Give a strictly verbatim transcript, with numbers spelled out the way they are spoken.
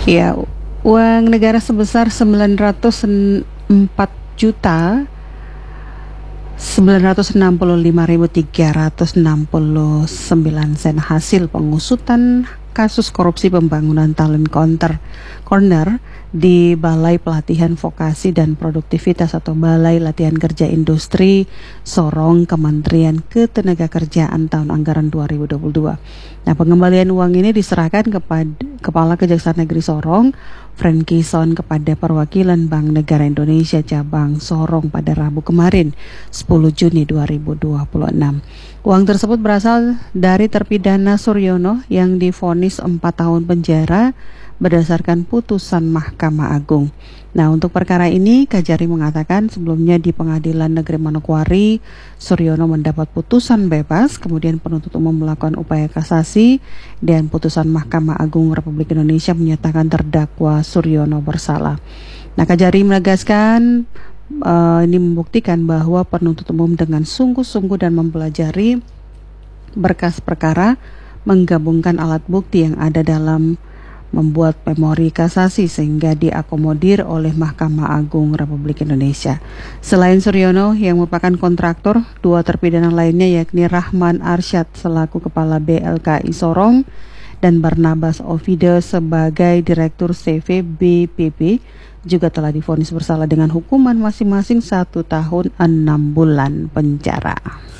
Ya, uang negara sebesar sembilan ratus empat juta sembilan ratus enam puluh lima ribu tiga ratus enam puluh sembilan sen hasil pengusutan kasus korupsi pembangunan talent counter corner di Balai Pelatihan Vokasi dan Produktivitas atau Balai Latihan Kerja Industri Sorong Kementerian Ketenagakerjaan tahun anggaran dua ribu dua puluh dua. Nah, pengembalian uang ini diserahkan kepada Kepala Kejaksaan Negeri Sorong, Franky Son, kepada perwakilan Bank Negara Indonesia Cabang Sorong pada Rabu kemarin, sepuluh Juni dua ribu dua puluh enam. Uang tersebut berasal dari terpidana Suryono yang divonis empat tahun penjara berdasarkan putusan Mahkamah Agung. Nah, untuk perkara ini Kajari mengatakan sebelumnya di Pengadilan Negeri Manokwari, Suryono mendapat putusan bebas, kemudian penuntut umum melakukan upaya kasasi dan putusan Mahkamah Agung Republik Indonesia menyatakan terdakwa Suryono bersalah. Nah, Kajari menegaskan uh, ini membuktikan bahwa penuntut umum dengan sungguh-sungguh dan mempelajari berkas perkara menggabungkan alat bukti yang ada dalam membuat memori kasasi sehingga diakomodir oleh Mahkamah Agung Republik Indonesia. Selain Suryono yang merupakan kontraktor, dua terpidana lainnya yakni Rahman Arsyad selaku Kepala B L K I Sorong dan Barnabas Ovidio sebagai Direktur C V B P B juga telah divonis bersalah dengan hukuman masing-masing satu tahun enam bulan penjara.